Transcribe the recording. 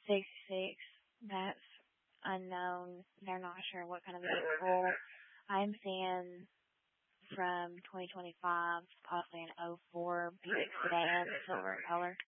66. That's unknown. They're not sure what kind of vehicle. I'm seeing from 2025, possibly an '04 Buick sedan, silver in color.